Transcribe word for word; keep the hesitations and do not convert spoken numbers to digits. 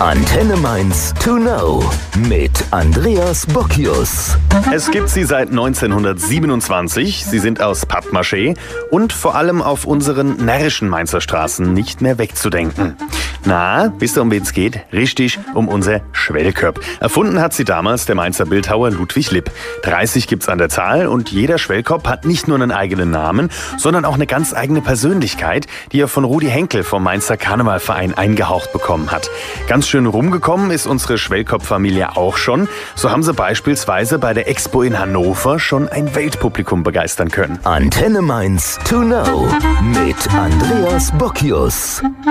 Antenne Mainz to know mit Andreas Bockius. Es gibt sie seit neunzehnhundertsiebenundzwanzig. Sie sind aus Pappmaché und vor allem auf unseren närrischen Mainzer Straßen nicht mehr wegzudenken. Na, wisst ihr, um wen es geht? Richtig, um unser Schwellköpp. Erfunden hat sie damals der Mainzer Bildhauer Ludwig Lipp. dreißig gibt's an der Zahl und jeder Schwellkopp hat nicht nur einen eigenen Namen, sondern auch eine ganz eigene Persönlichkeit, die er von Rudi Henkel vom Mainzer Karnevalverein eingehaucht bekommen hat. Ganz schön rumgekommen ist unsere Schwellkopp-Familie auch schon. So haben sie beispielsweise bei der Expo in Hannover schon ein Weltpublikum begeistern können. Antenne Mainz to know mit Andreas Bockius.